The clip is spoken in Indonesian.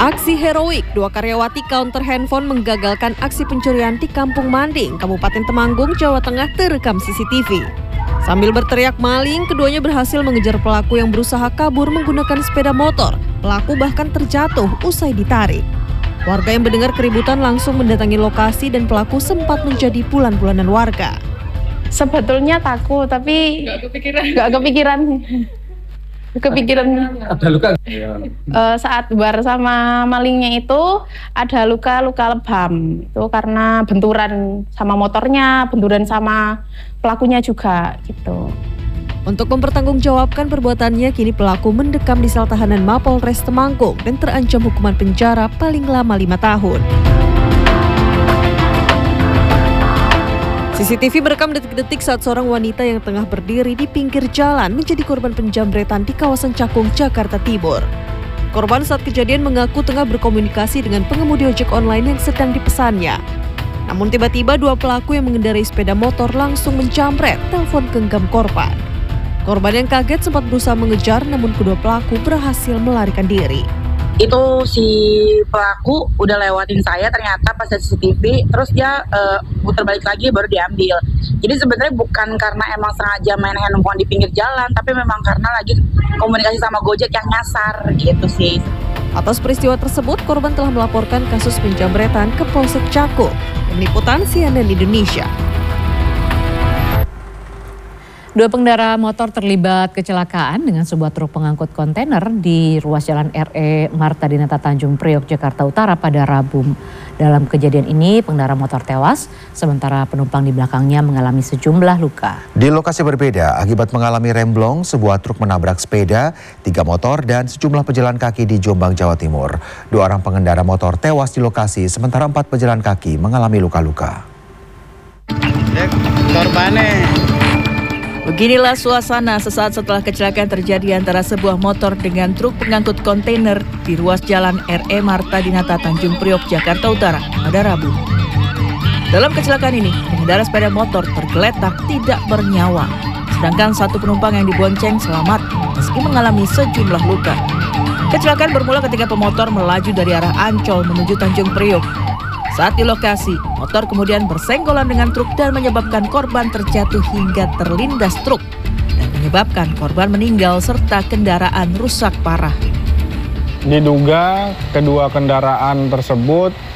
Aksi heroik, dua karyawati counter handphone menggagalkan aksi pencurian di Kampung Manding, Kabupaten Temanggung, Jawa Tengah terekam CCTV. Sambil berteriak maling, keduanya berhasil mengejar pelaku yang berusaha kabur menggunakan sepeda motor. Pelaku bahkan terjatuh usai ditarik. Warga yang mendengar keributan langsung mendatangi lokasi dan pelaku sempat menjadi bulan-bulanan warga. Sebetulnya takut, tapi nggak kepikiran. Ada luka? Saat bersama malingnya itu ada luka-luka lebam. Itu karena benturan sama motornya, benturan sama pelakunya juga gitu. Untuk mempertanggungjawabkan perbuatannya, kini pelaku mendekam di sel tahanan Mapolres Temanggung dan terancam hukuman penjara paling lama 5 tahun. CCTV merekam detik-detik saat seorang wanita yang tengah berdiri di pinggir jalan menjadi korban penjamretan di kawasan Cakung, Jakarta Timur. Korban saat kejadian mengaku tengah berkomunikasi dengan pengemudi ojek online yang sedang dipesannya. Namun tiba-tiba dua pelaku yang mengendarai sepeda motor langsung menjamret telepon genggam korban. Korban yang kaget sempat berusaha mengejar, namun kedua pelaku berhasil melarikan diri. Itu si pelaku udah lewatin saya ternyata pas ada CCTV, terus dia putar balik lagi baru diambil. Jadi sebenarnya bukan karena emang sengaja main handphone di pinggir jalan, tapi memang karena lagi komunikasi sama Gojek yang nyasar gitu sih. Atas peristiwa tersebut, korban telah melaporkan kasus penjamretan ke Polsek Cakung. Tim Liputan CNN Indonesia. Dua pengendara motor terlibat kecelakaan dengan sebuah truk pengangkut kontainer di ruas jalan RE Marta Dinata Tanjung Priok, Jakarta Utara pada Rabu. Dalam kejadian ini, pengendara motor tewas, sementara penumpang di belakangnya mengalami sejumlah luka. Di lokasi berbeda, akibat mengalami remblong, sebuah truk menabrak sepeda, 3 motor, dan sejumlah pejalan kaki di Jombang, Jawa Timur. 2 orang pengendara motor tewas di lokasi, sementara 4 pejalan kaki mengalami luka-luka. Beginilah suasana sesaat setelah kecelakaan terjadi antara sebuah motor dengan truk pengangkut kontainer di ruas jalan RE Marta Dinata Tanjung Priok, Jakarta Utara pada Rabu. Dalam kecelakaan ini, pengendara sepeda motor tergeletak tidak bernyawa, sedangkan 1 penumpang yang dibonceng selamat meski mengalami sejumlah luka. Kecelakaan bermula ketika pemotor melaju dari arah Ancol menuju Tanjung Priok. Saat di lokasi, motor kemudian bersenggolan dengan truk dan menyebabkan korban terjatuh hingga terlindas truk dan menyebabkan korban meninggal serta kendaraan rusak parah. Diduga kedua kendaraan tersebut